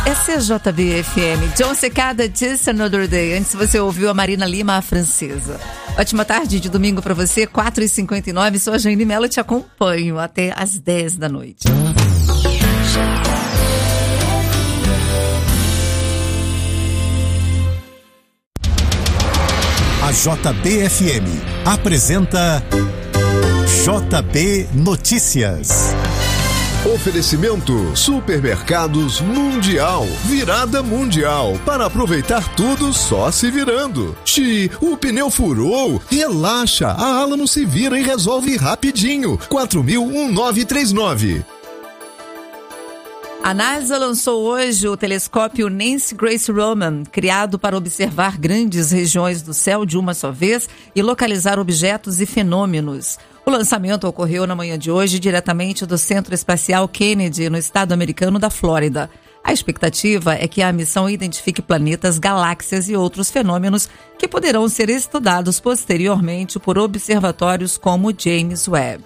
CJB-FM. John Secada, Just Another Day. Antes você ouviu a Marina Lima, a francesa. Ótima tarde de domingo pra você, 4h59. Sou a Jane Mello, te acompanho até às 10 da noite. A JB-FM apresenta JB Notícias. Oferecimento Supermercados Mundial. Virada mundial. Para aproveitar tudo só se virando. O pneu furou. Relaxa, a Alamo se vira e resolve rapidinho. 4000-1939. A NASA lançou hoje o telescópio Nancy Grace Roman, criado para observar grandes regiões do céu de uma só vez e localizar objetos e fenômenos. O lançamento ocorreu na manhã de hoje diretamente do Centro Espacial Kennedy, no estado americano da Flórida. A expectativa é que a missão identifique planetas, galáxias e outros fenômenos que poderão ser estudados posteriormente por observatórios como o James Webb.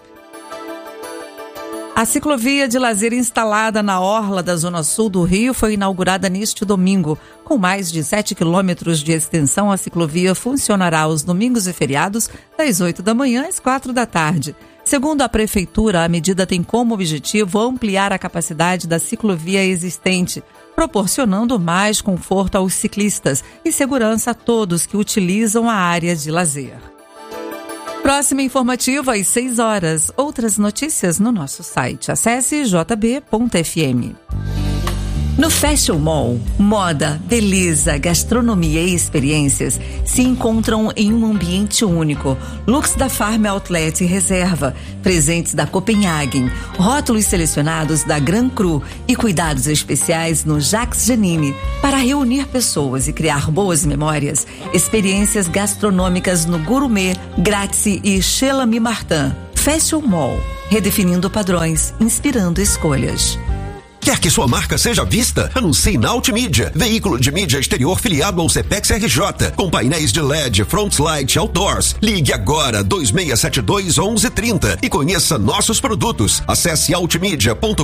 A ciclovia de lazer instalada na orla da Zona Sul do Rio foi inaugurada neste domingo. Com mais de 7 quilômetros de extensão, a ciclovia funcionará aos domingos e feriados, das 8 da manhã às 4 da tarde. Segundo a Prefeitura, a medida tem como objetivo ampliar a capacidade da ciclovia existente, proporcionando mais conforto aos ciclistas e segurança a todos que utilizam a área de lazer. Próxima informativa às 6 horas. Outras notícias no nosso site. Acesse jb.fm. No Fashion Mall, moda, beleza, gastronomia e experiências se encontram em um ambiente único. Looks da Farm Outlet e Reserva, presentes da Copenhagen, rótulos selecionados da Gran Cru e cuidados especiais no Jacques Janine. Para reunir pessoas e criar boas memórias, experiências gastronômicas no Gourmet, Grazie e Chez L'Ami Martin. Fashion Mall, redefinindo padrões, inspirando escolhas. Quer que sua marca seja vista? Anuncie na Ultimídia, veículo de mídia exterior filiado ao CPEX RJ, com painéis de LED, front light, outdoors. Ligue agora 2672-1130 e conheça nossos produtos. Acesse altimedia.com.br.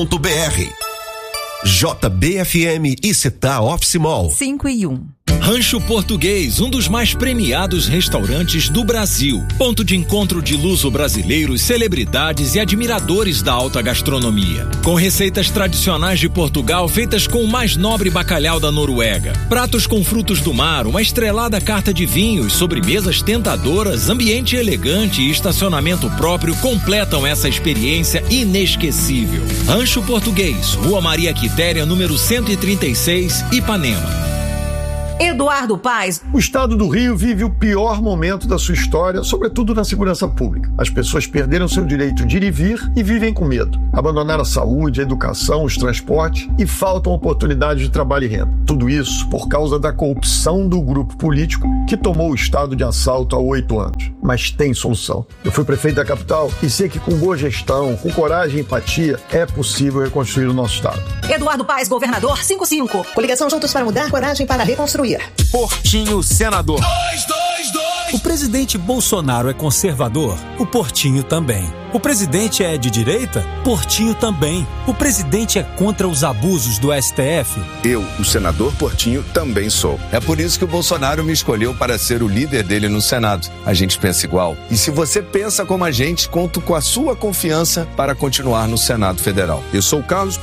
JBFM e Città Office Mall. 5:01. Rancho Português, um dos mais premiados restaurantes do Brasil. Ponto de encontro de luso-brasileiros, celebridades e admiradores da alta gastronomia. Com receitas tradicionais de Portugal feitas com o mais nobre bacalhau da Noruega. Pratos com frutos do mar, uma estrelada carta de vinhos, sobremesas tentadoras, ambiente elegante e estacionamento próprio completam essa experiência inesquecível. Rancho Português, Rua Maria Quitéria, número 136, Ipanema. Eduardo Paes. O estado do Rio vive o pior momento da sua história, sobretudo na segurança pública. As pessoas perderam seu direito de ir e vir e vivem com medo. Abandonaram a saúde, a educação, os transportes e faltam oportunidades de trabalho e renda. Tudo isso por causa da corrupção do grupo político que tomou o estado de assalto há 8 anos. Mas tem solução. Eu fui prefeito da capital e sei que com boa gestão, com coragem e empatia, é possível reconstruir o nosso estado. Eduardo Paes, governador, 55. Coligação Juntos para Mudar, coragem para reconstruir. Portinho, senador. 222. O presidente Bolsonaro é conservador? O Portinho também. O presidente é de direita? Portinho também. O presidente é contra os abusos do STF? Eu, o senador Portinho, também sou. É por isso que o Bolsonaro me escolheu para ser o líder dele no Senado. A gente pensa igual. E se você pensa como a gente, conto com a sua confiança para continuar no Senado Federal. Eu sou o Carlos